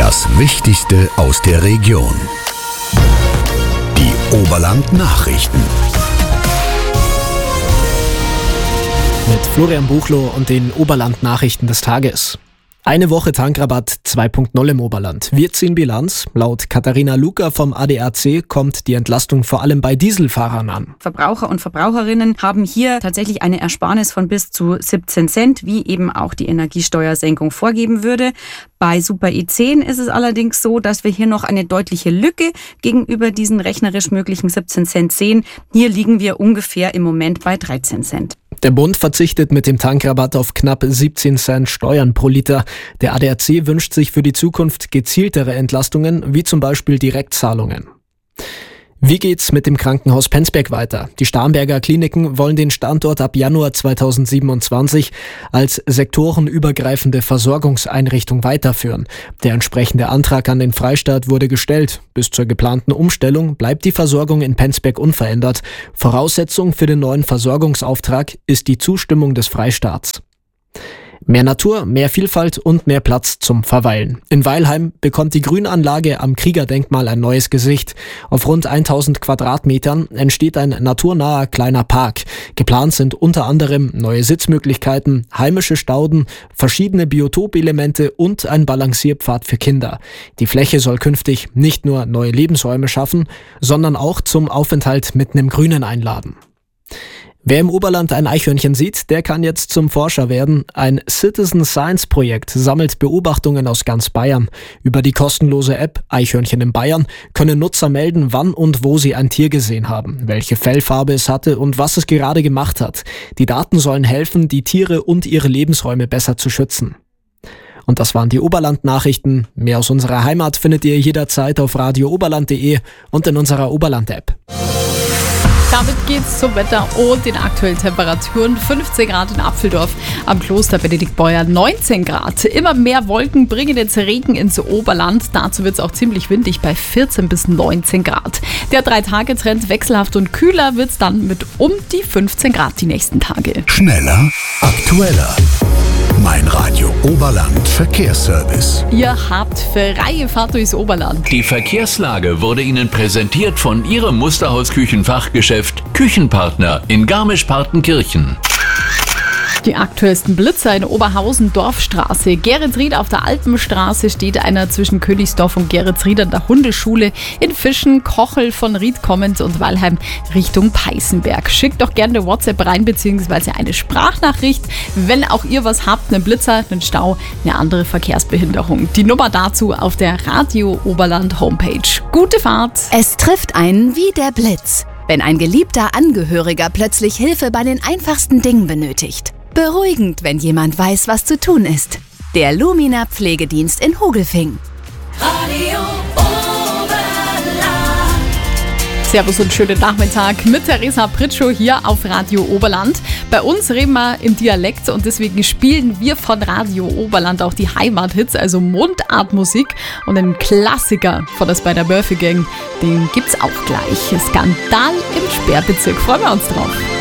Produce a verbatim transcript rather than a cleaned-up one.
Das Wichtigste aus der Region. Die Oberland-Nachrichten. Mit Florian Buchloh und den Oberland-Nachrichten des Tages. Eine Woche Tankrabatt zwei Punkt null im Oberland. Wir ziehen Bilanz. Laut Katharina Luca vom A D A C kommt die Entlastung vor allem bei Dieselfahrern an. Verbraucher und Verbraucherinnen haben hier tatsächlich eine Ersparnis von bis zu siebzehn Cent, wie eben auch die Energiesteuersenkung vorgeben würde. Bei Super E zehn ist es allerdings so, dass wir hier noch eine deutliche Lücke gegenüber diesen rechnerisch möglichen siebzehn Cent sehen. Hier liegen wir ungefähr im Moment bei dreizehn Cent. Der Bund verzichtet mit dem Tankrabatt auf knapp siebzehn Cent Steuern pro Liter. Der A D A C wünscht sich für die Zukunft gezieltere Entlastungen, wie zum Beispiel Direktzahlungen. Wie geht's mit dem Krankenhaus Penzberg weiter? Die Starnberger Kliniken wollen den Standort ab Januar zweitausendsiebenundzwanzig als sektorenübergreifende Versorgungseinrichtung weiterführen. Der entsprechende Antrag an den Freistaat wurde gestellt. Bis zur geplanten Umstellung bleibt die Versorgung in Penzberg unverändert. Voraussetzung für den neuen Versorgungsauftrag ist die Zustimmung des Freistaats. Mehr Natur, mehr Vielfalt und mehr Platz zum Verweilen. In Weilheim bekommt die Grünanlage am Kriegerdenkmal ein neues Gesicht. Auf rund tausend Quadratmetern entsteht ein naturnaher kleiner Park. Geplant sind unter anderem neue Sitzmöglichkeiten, heimische Stauden, verschiedene Biotopelemente und ein Balancierpfad für Kinder. Die Fläche soll künftig nicht nur neue Lebensräume schaffen, sondern auch zum Aufenthalt mitten im Grünen einladen. Wer im Oberland ein Eichhörnchen sieht, der kann jetzt zum Forscher werden. Ein Citizen Science Projekt sammelt Beobachtungen aus ganz Bayern. Über die kostenlose App Eichhörnchen in Bayern können Nutzer melden, wann und wo sie ein Tier gesehen haben, welche Fellfarbe es hatte und was es gerade gemacht hat. Die Daten sollen helfen, die Tiere und ihre Lebensräume besser zu schützen. Und das waren die Oberland-Nachrichten. Mehr aus unserer Heimat findet ihr jederzeit auf radio oberland punkt de und in unserer Oberland-App. Damit geht's zum Wetter und den aktuellen Temperaturen. fünfzehn Grad in Apfeldorf, am Kloster Benediktbeuer neunzehn Grad. Immer mehr Wolken bringen jetzt Regen ins Oberland. Dazu wird's auch ziemlich windig bei vierzehn bis neunzehn Grad. Der Drei-Tage-Trend wechselhaft und kühler wird's dann mit um die fünfzehn Grad die nächsten Tage. Schneller, aktueller. Mein Radio Oberland Verkehrsservice. Ihr habt freie Fahrt durchs Oberland. Die Verkehrslage wurde Ihnen präsentiert von Ihrem Musterhaus-Küchenfachgeschäft Küchenpartner in Garmisch-Partenkirchen. Die aktuellsten Blitzer in Oberhausen Dorfstraße. Geretsried auf der Alpenstraße steht einer zwischen Königsdorf und Geretsried an der Hundeschule. In Fischen, Kochel von Ried kommend und Weilheim Richtung Peißenberg. Schickt doch gerne eine WhatsApp rein bzw. eine Sprachnachricht, wenn auch ihr was habt, einen Blitzer, einen Stau, eine andere Verkehrsbehinderung. Die Nummer dazu auf der Radio Oberland Homepage. Gute Fahrt! Es trifft einen wie der Blitz, wenn ein geliebter Angehöriger plötzlich Hilfe bei den einfachsten Dingen benötigt. Beruhigend, wenn jemand weiß, was zu tun ist. Der Lumina Pflegedienst in Hogelfing. Radio Oberland. Servus und schönen Nachmittag mit Theresa Pritschow hier auf Radio Oberland. Bei uns reden wir im Dialekt und deswegen spielen wir von Radio Oberland auch die Heimathits, also Mundartmusik. Und einen Klassiker von der Spider-Murphy Gang, den gibt's auch gleich. Skandal im Sperrbezirk. Freuen wir uns drauf.